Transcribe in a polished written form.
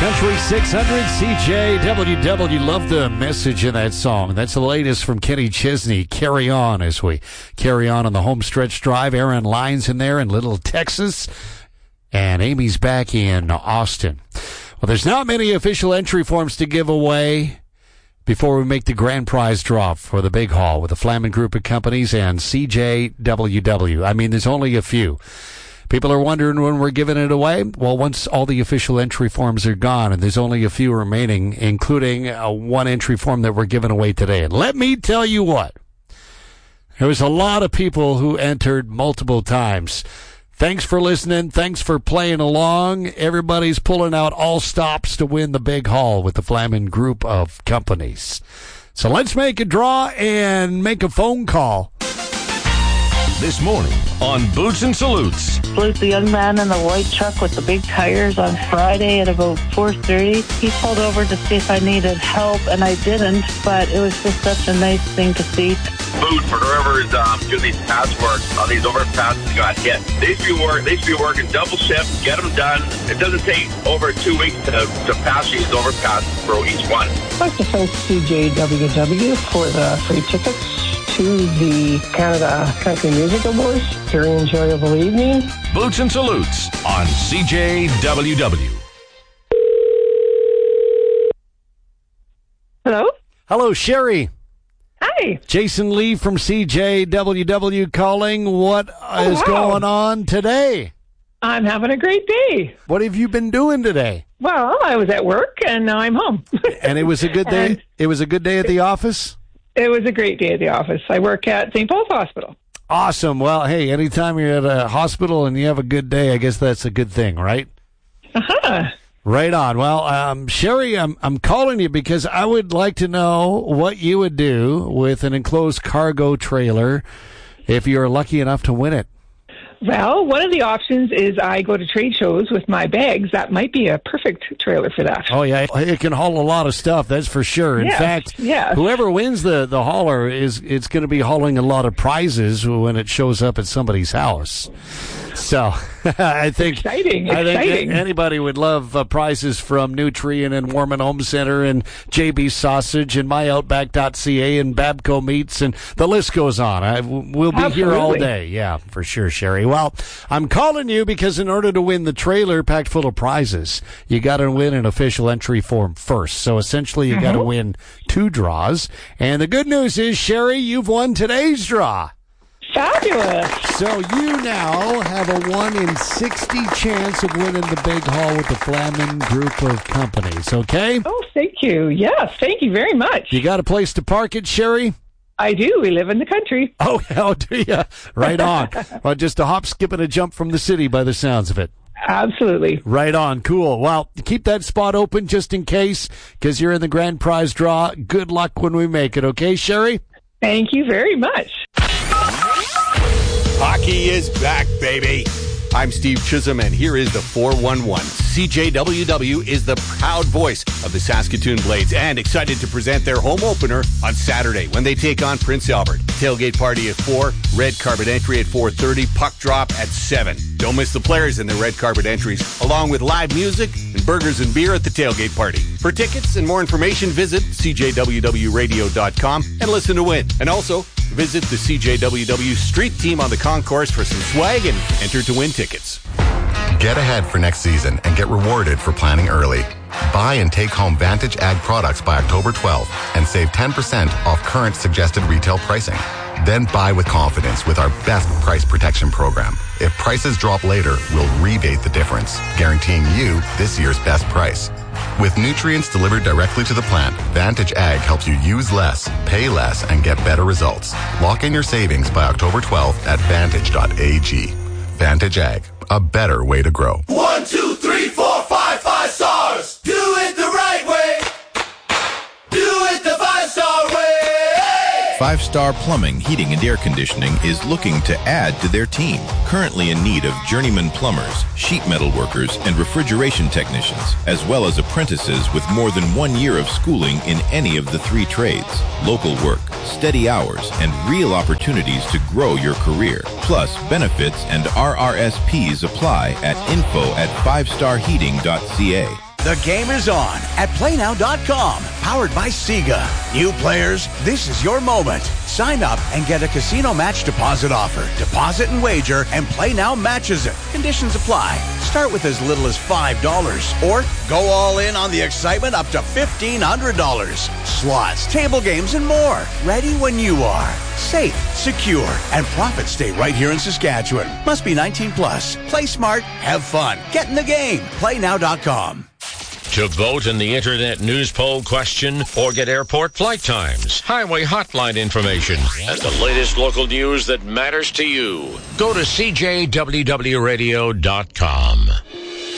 Country 600 CJWW. Love the message in that song. That's the latest from Kenny Chesney. Carry on as we carry on the home stretch drive. Aaron Lyons in there in Little Texas. And Amy's back in Austin. Well, there's not many official entry forms to give away before we make the grand prize drop for the big haul with the Flamin Group of Companies and CJWW. I mean, there's only a few. People are wondering when we're giving it away. Well, once all the official entry forms are gone, and there's only a few remaining, including one entry form that we're giving away today. And let me tell you what, there was a lot of people who entered multiple times. Thanks for listening. Thanks for playing along. Everybody's pulling out all stops to win the big haul with the Flamin Group of Companies. So let's make a draw and make a phone call. This morning on Boots and Salutes. Salute the young man in the white truck with the big tires on Friday at about 4:30. He pulled over to see if I needed help, and I didn't, but it was just such a nice thing to see. Food for whoever's doing these pass work on these overpasses got hit. They should be working double shift, get them done. It doesn't take over 2 weeks to pass these overpasses for each one. I'd like to thank CJWW for the free tickets to the Canada Country Music Awards. Very enjoyable evening. Boots and Salutes on CJWW. Hello? Hello, Sherry. Hi. Jason Lee from CJWW calling. What is going on today? I'm having a great day. What have you been doing today? Well, I was at work, and now I'm home. And it was a good day? It was a good day at the office? It was a great day at the office. I work at St. Paul's Hospital. Awesome. Well, hey, anytime you're at a hospital and you have a good day, I guess that's a good thing, right? Uh-huh. Right on. Well, Sherry, I'm calling you because I would like to know what you would do with an enclosed cargo trailer if you're lucky enough to win it. Well, one of the options is I go to trade shows with my bags. That might be a perfect trailer for that. Oh, yeah. It can haul a lot of stuff, that's for sure. In fact, whoever wins the hauler it's going to be hauling a lot of prizes when it shows up at somebody's house. So I think exciting. Anybody would love prizes from Nutrien and Warman Home Center and JB Sausage and MyOutback.ca and Babco Meats, and the list goes on. We'll be here all day. Yeah, for sure, Sherry. Well, I'm calling you because in order to win the trailer packed full of prizes, you got to win an official entry form first. So essentially, you got to win 2 draws. And the good news is, Sherry, you've won today's draw. Fabulous. So you now have a 1 in 60 chance of winning the big haul with the Flamin Group of Companies, okay? Oh, thank you. Yes, thank you very much. You got a place to park it, Sherry? I do. We live in the country. Oh, hell do you? Right on. Well, just a hop, skip, and a jump from the city by the sounds of it. Absolutely. Right on. Cool. Well, keep that spot open just in case, because you're in the grand prize draw. Good luck when we make it, okay, Sherry? Thank you very much. Hockey is back, baby. I'm Steve Chisholm, and here is the 411. CJWW is the proud voice of the Saskatoon Blades and excited to present their home opener on Saturday when they take on Prince Albert. Tailgate party at 4, red carpet entry at 4:30, puck drop at 7. Don't miss the players and their red carpet entries, along with live music and burgers and beer at the tailgate party. For tickets and more information, visit CJWWradio.com and listen to win. And also, visit the CJWW Street Team on the concourse for some swag and enter to win tickets. Get ahead for next season and get rewarded for planning early. Buy and take home Vantage Ag products by October 12th and save 10% off current suggested retail pricing. Then buy with confidence with our best price protection program. If prices drop later, we'll rebate the difference, guaranteeing you this year's best price. With nutrients delivered directly to the plant, Vantage Ag helps you use less, pay less, and get better results. Lock in your savings by October 12th at vantage.ag. Vantage Ag, a better way to grow. 1, 2, 3, 4, 5, 5 stars. Do it the right way. Do it the 5-star way. 5-Star Plumbing, Heating, and Air Conditioning is looking to add to their team. Currently in need of journeyman plumbers, sheet metal workers, and refrigeration technicians, as well as apprentices with more than 1 year of schooling in any of the 3 trades. Local work, steady hours, and real opportunities to grow your career. Plus, benefits and RRSPs apply at info@5starheating.ca. The game is on at PlayNow.com, powered by Sega. New players, this is your moment. Sign up and get a casino match deposit offer. Deposit and wager, and PlayNow matches it. Conditions apply. Start with as little as $5, or go all in on the excitement up to $1,500. Slots, table games, and more. Ready when you are. Safe, secure, and profits stay right here in Saskatchewan. Must be 19 plus. Play smart, have fun. Get in the game. PlayNow.com. To vote in the Internet News Poll question or get airport flight times, highway hotline information, and the latest local news that matters to you, go to CJWWRadio.com.